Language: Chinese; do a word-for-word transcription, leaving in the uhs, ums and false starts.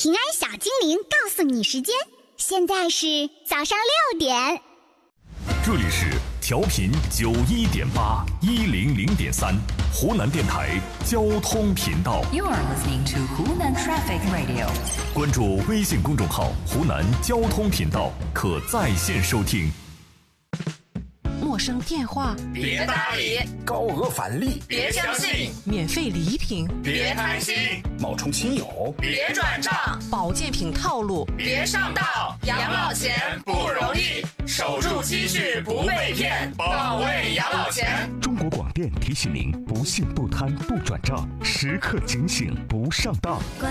平安小精灵告诉你时间，现在是早上六点。 这里是调频九一点八一零零点三湖南电台交通频道。 You are listening to Hunan Traffic Radio。 关注微信公众号湖南交通频道，可在线收听。 陌生电话别搭理， 高额返利别相信， 免费礼品别贪心， 冒充亲友别转账， 保健品套路别上当。养老钱不容易，守住积蓄不被骗，保卫养老钱。 中国广电提醒您：不信不贪不转账，时刻警醒不上当。